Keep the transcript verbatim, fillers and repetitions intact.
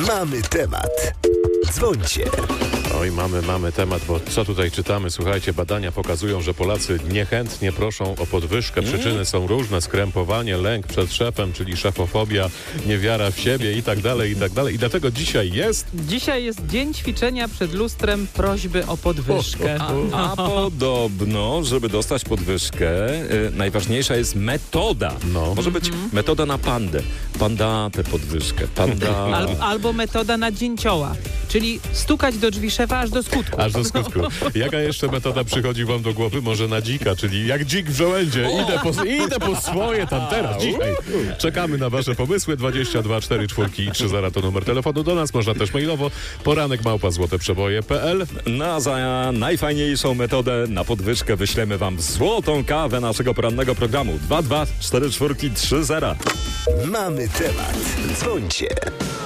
Mamy temat. Dzwońcie. Oj, mamy, mamy temat, bo co tutaj czytamy? Słuchajcie, badania pokazują, że Polacy niechętnie proszą o podwyżkę. Przyczyny są różne: skrępowanie, lęk przed szefem, czyli szefofobia, niewiara w siebie i tak dalej, i tak dalej. I dlatego dzisiaj jest... Dzisiaj jest dzień ćwiczenia przed lustrem prośby o podwyżkę. A, a podobno, żeby dostać podwyżkę, y, najważniejsza jest metoda. No. Może być metoda na pandę. Panda tę podwyżkę. Panda... Al, albo metoda na dzięcioła, czyli stukać do drzwi szefa aż do skutku. Aż do skutku. Jaka jeszcze metoda przychodzi wam do głowy? Może na dzika, czyli jak dzik w żołędzie. Idę po, idę po swoje tam teraz, dzisiaj. Czekamy na wasze pomysły. dwadzieścia dwa cztery cztery i trzy zero to numer telefonu do nas. Można też mailowo. Poranek małpa złoteprzeboje kropka p l. Na za najfajniejszą metodę na podwyżkę wyślemy wam złotą kawę naszego porannego programu. dwa dwa cztery cztery trzy zero. Mamy temat. Dzwońcie.